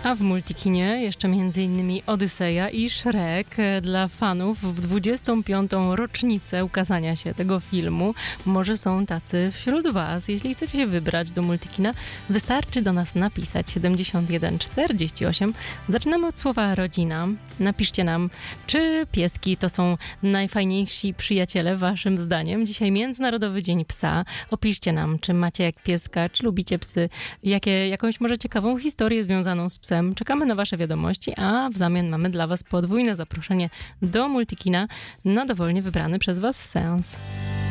A w Multikinie jeszcze m.in. Odyseja i Shrek dla fanów w 25. rocznicę ukazania się tego filmu. Może są tacy wśród Was. Jeśli chcecie się wybrać do Multikina, wystarczy do nas napisać 7148. Zaczynamy od słowa rodzina. Napiszcie nam, czy pieski to są najfajniejsi przyjaciele Waszym zdaniem. Dzisiaj Międzynarodowy Dzień Psa. Opiszcie nam, czy macie jak pieska, czy lubicie psy, jakąś może ciekawą historię związaną z psem. Czekamy na Wasze wiadomości, a w zamian mamy dla Was podwójne zaproszenie do Multikina na dowolnie wybrany przez Was seans.